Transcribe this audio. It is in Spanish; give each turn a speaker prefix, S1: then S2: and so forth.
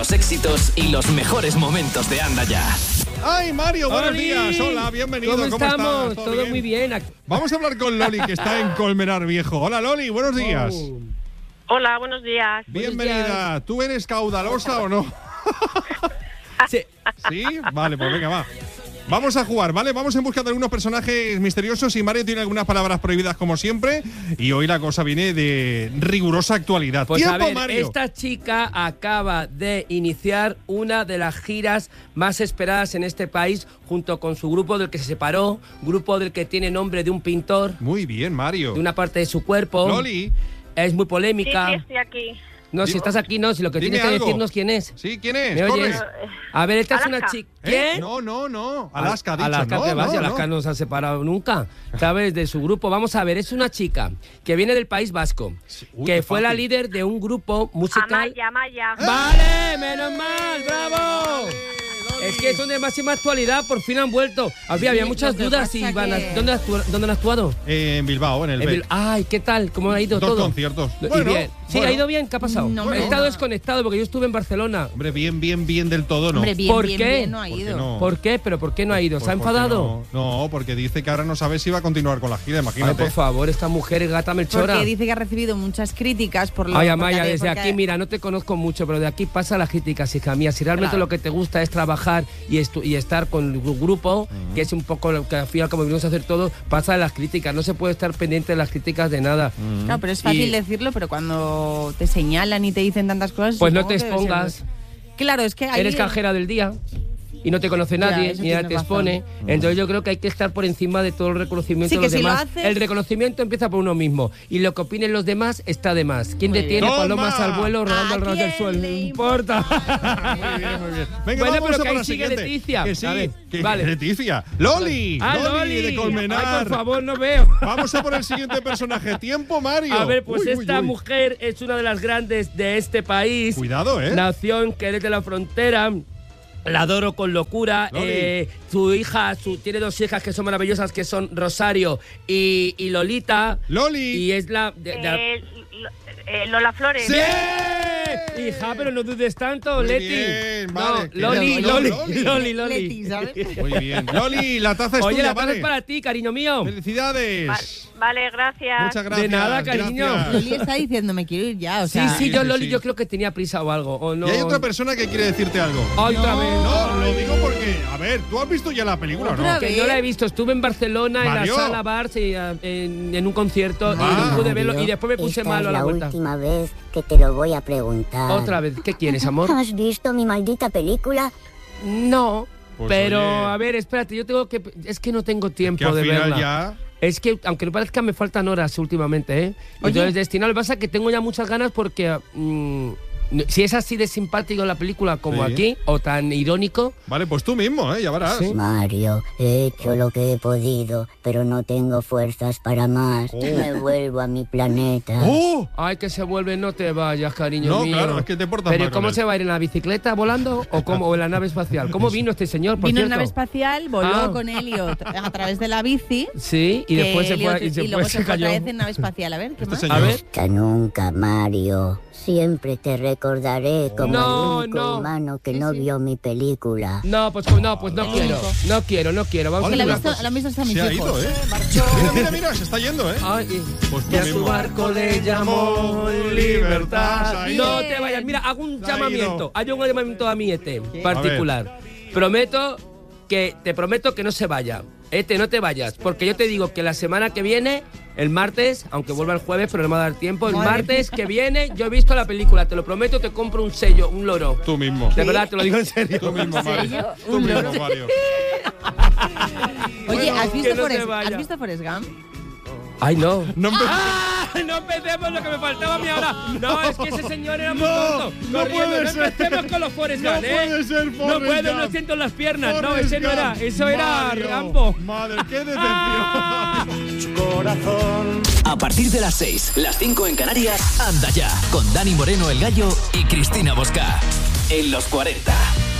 S1: los éxitos y los mejores momentos de Anda Ya.
S2: ¡Ay, Mario! Buenos días. Hola, bienvenido.
S3: ¿Cómo estamos?
S2: Estás?
S3: Todo muy bien.
S2: Vamos a hablar con Loli, que está en Colmenar Viejo. Hola, Loli, buenos días.
S4: Hola, buenos días.
S2: Bienvenida. ¿Tú eres caudalosa o no?
S3: Sí.
S2: ¿Sí? Vale, pues venga, va. Vamos a jugar, ¿vale? Vamos en busca de algunos personajes misteriosos y Mario tiene algunas palabras prohibidas como siempre y hoy la cosa viene de rigurosa actualidad.
S3: Pues
S2: ¡Tiempo,
S3: a ver,
S2: Mario!
S3: esta chica acaba de iniciar una de las giras más esperadas en este país junto con su grupo del que se separó, grupo del que tiene nombre de un pintor,
S2: Muy bien, Mario.
S3: de una parte de su cuerpo.
S2: Loli.
S3: Es muy
S4: Sí,
S3: polémica.
S4: sí, estoy aquí.
S3: No, si estás aquí, no, si lo que
S2: Dime
S3: tienes que
S2: algo.
S3: decirnos quién es.
S2: Sí, ¿quién es?
S3: ¿Me
S2: Corre.
S3: oyes? A ver, esta es una
S4: Alaska.
S3: chica. ¿Qué?
S2: No. Alaska, ha dicho.
S3: Alaska,
S2: no,
S3: que vas,
S2: no,
S3: Alaska no se han separado nunca, ¿sabes? De su grupo. Vamos a ver, es una chica que viene del País Vasco,
S2: Uy,
S3: que
S2: qué
S3: fue la
S2: fácil.
S3: líder de un grupo musical.
S4: Amaya.
S3: ¡Vale! ¡Menos mal! ¡Bravo! Es que son de máxima actualidad, por fin han vuelto. Había muchas
S5: lo que
S3: dudas
S5: pasa
S3: y van a,
S5: que-
S3: ¿dónde han actuado?
S2: En Bilbao, en el B.
S3: Ay, ¿qué tal? ¿Cómo ha ido
S2: Dos
S3: todo?
S2: conciertos.
S3: Y
S2: Bueno,
S3: bien. Sí,
S2: bueno.
S3: ha ido bien. ¿Qué ha pasado?
S5: No,
S3: He
S5: hombre,
S3: estado
S5: no.
S3: desconectado porque yo estuve en Barcelona.
S2: Hombre, bien del todo, ¿no?
S5: Hombre, bien,
S3: ¿Por
S5: bien,
S3: qué?
S5: bien, no ha
S2: ¿Por qué
S5: ido.
S2: no?
S3: ¿Por qué? ¿Pero por qué no ha ido? ¿Se ha
S2: Pues porque
S3: enfadado?
S2: No, porque dice que ahora no sabe si va a continuar con la gira,
S3: Ay,
S2: imagínate.
S3: por favor, esta mujer gata melchora.
S5: Porque dice que ha recibido muchas críticas por lo
S3: Ay,
S5: porque-
S3: Amaya, desde
S5: porque-
S3: aquí, mira, no te conozco mucho, pero de aquí pasa las críticas, hija mía. Si realmente
S5: Claro.
S3: lo que te gusta es trabajar y estar con el grupo, que es un poco lo que al final, como venimos a hacer todo, pasa de las críticas. No se puede estar pendiente de las críticas de nada.
S5: Claro, pero es fácil
S3: Y-
S5: decirlo, pero cuando te señalan y te dicen tantas cosas...
S3: Pues no
S5: supongo
S3: te
S5: que debe ser-
S3: expongas.
S5: Claro, es que ahí...
S3: Eres cajera del día y no te conoce
S5: Ya,
S3: nadie,
S5: eso
S3: ni nadie
S5: tienes
S3: te
S5: razón.
S3: expone. Entonces yo creo que hay que estar por encima de todo el reconocimiento
S5: Sí,
S3: de
S5: que
S3: los
S5: si lo
S3: demás.
S5: haces-
S3: El reconocimiento empieza por uno mismo. Y lo que opinen los demás está de más. ¿Quién
S5: Muy
S3: detiene
S2: bien.
S3: palomas
S2: ¡Toma!
S3: al vuelo rodando
S5: ¿A
S3: al ras del
S5: quién
S3: suelo? No
S5: le
S3: importa.
S2: Muy bien. Venga,
S3: Bueno,
S2: vamos
S3: pero
S2: a
S3: que
S2: por la
S3: ahí sigue
S2: siguiente.
S3: Leticia.
S2: Que sí,
S3: A ver,
S2: que
S3: vale.
S2: Leticia. Loli,
S3: Loli
S2: de Colmenar.
S3: Ay, por favor, no veo.
S2: Vamos a por el siguiente personaje. Tiempo, Mario.
S3: A ver, pues
S2: Uy, uy,
S3: esta
S2: uy.
S3: mujer es una de las grandes de este país.
S2: Cuidado, ¿eh?
S3: Nació en Jerez de la Frontera. La adoro con locura.
S2: Loli.
S3: Su hija, tiene dos hijas que son maravillosas, que son Rosario y Lolita.
S2: Loli.
S3: Y es la...
S4: Lola Flores.
S2: ¡Sí!
S3: Hija, pero no dudes tanto,
S2: Muy
S3: Leti.
S2: bien,
S3: No,
S2: vale, que
S3: Loli,
S2: no,
S3: Loli,
S2: Loli.
S3: Loli, Loli.
S5: Leti, ¿sabes?
S2: Muy bien. Loli, la taza es
S3: Oye,
S2: tuya,
S3: la taza
S2: vale.
S3: es para ti, cariño mío.
S2: Felicidades.
S4: Vale, gracias.
S2: Muchas gracias.
S3: De nada, cariño.
S2: gracias.
S5: Loli está diciendo, me quiero ir ya, o
S3: Sí,
S5: sea...
S3: sí, yo
S2: sí,
S3: Loli,
S2: sí.
S3: yo creo que tenía prisa o algo. O no.
S2: Y hay otra persona que quiere decirte algo.
S3: Ay, otra vez.
S2: No, lo digo porque, a ver, ¿tú has visto ya la película o no?
S5: Otra
S3: Que yo la he visto, estuve en Barcelona
S2: Mario.
S3: en la sala Bars y, en un concierto y
S2: Ah.
S3: no pude verlo y después me puse
S6: Esta
S3: malo a
S6: es
S3: la
S6: la
S3: vuelta.
S6: última vez que te lo voy a preguntar.
S3: Otra vez, ¿qué quieres, amor?
S6: ¿Has visto mi maldita película?
S3: No,
S2: Pues,
S3: pero
S2: oye.
S3: a ver, espérate, yo tengo que... Es que no tengo
S2: Que
S3: tiempo
S2: al
S3: de
S2: final
S3: verla.
S2: ya...
S3: Es que, aunque no parezca, me faltan horas últimamente, ¿eh? Entonces, Destinado, lo que pasa es que tengo ya muchas ganas porque... si es así de simpático la película como
S2: Sí.
S3: aquí, o tan irónico...
S2: Vale, pues tú mismo, ya verás.
S3: Sí.
S6: Mario, he hecho lo que he podido, pero no tengo fuerzas para más.
S2: Oh.
S6: Me vuelvo a mi planeta.
S2: ¡Oh!
S3: Ay, que se vuelve, no te vayas, cariño
S2: No,
S3: mío.
S2: claro, es que te portas
S3: Pero
S2: mal con
S3: ¿cómo
S2: él.
S3: se va a ir en la bicicleta volando o en la nave espacial? ¿Cómo vino este señor, por
S5: Vino en
S3: cierto?
S5: nave espacial, voló
S3: Ah.
S5: con Elliot a través de la bici.
S3: Sí, y
S5: que
S3: después se fue,
S5: Elliot-
S3: y
S5: luego
S3: se
S5: fue
S3: cayó.
S5: otra vez en nave espacial. A ver, ¿qué
S2: Este
S5: más?
S2: señor.
S3: A ver.
S6: Hasta nunca, Mario. Siempre te recordaré como
S3: No,
S6: el único
S3: no.
S6: humano que no vio mi película.
S3: No, pues no quiero. No quiero. Vamos
S5: Que
S3: a
S5: la
S3: hacer
S5: han
S3: una
S5: visto,
S3: cosa.
S5: la han visto hasta mis
S2: Se ha
S5: hijos.
S2: ido, ¿eh? Mira, se está yendo, ¿eh?
S3: Ay,
S2: Pues tú
S3: y a
S2: mismo.
S3: su barco le llamó libertad.
S2: Bien.
S3: No te vayas. Mira, hago un
S2: Se ha
S3: llamamiento.
S2: ido.
S3: Hay un llamamiento a mi ET particular. Te prometo que no se vaya. ET, no te vayas. Porque yo te digo que la semana que viene, el martes, aunque vuelva el jueves, pero no me va a dar tiempo, el
S5: Madre
S3: martes que viene, yo he visto la película. Te lo prometo, te compro un sello, un loro.
S2: Tú mismo.
S3: De verdad, te lo digo en serio.
S2: Tú mismo, Mario.
S5: sello?
S2: Tú
S5: Un
S2: mismo,
S5: loro.
S2: Mario.
S5: Oye,
S3: Bueno,
S5: ¿has
S3: que
S5: visto,
S3: no se vaya.
S5: ¿has visto Forrest Gump?
S3: Ay, no.
S2: No empe-
S3: ¡Ah! No empecemos lo que me faltaba a mí ahora. No, es que ese señor era muy tonto.
S2: no
S3: Corriendo.
S2: puede
S3: No
S2: ser.
S3: empecemos con los Forrest
S2: No
S3: Gump, ¿eh?
S2: puede ser
S3: No
S2: Forrest
S3: puedo,
S2: Gump.
S3: no siento las piernas. No,
S2: Forrest
S3: ese no era.
S2: Gump.
S3: Eso era
S2: Mario.
S3: Rambo.
S2: Madre, qué decepción.
S1: A partir de las 6, las 5 en Canarias, Anda Ya, con Dani Moreno el Gallo y Cristina Bosca. En los 40.